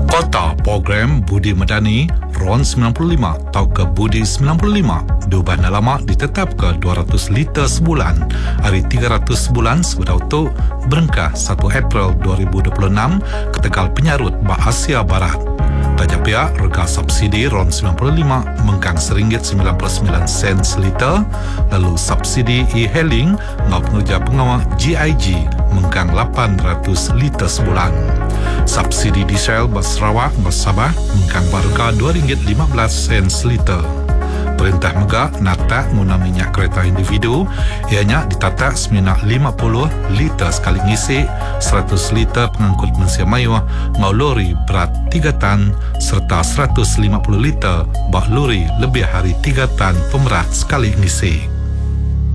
Kota program Budi Medani RON 95 atau ke Budi 95 diubah lama ditetap ke 200 liter sebulan hari 300 sebulan sebetau berengkah 1 April 2026 ke Tegal Penyarut Asia Barat. Tajak pihak rega subsidi RON 95 mengkang RM1.99 seliter, lalu subsidi e-hailing ngau pengerja pengawal GIG mengkang 800 liter sebulan. Subsidi diesel bas Sarawak bas Sabah mengkang harga RM2.15 seliter. Perintah Mega nata guna minyak kereta individu ianya ditata seminyak 50 liter sekali ngisi, 100 liter pengangkut Malaysia Maya ngau lori berat 3 tan serta 150 liter bak lori lebih hari 3 tan pemerat sekali ngisi.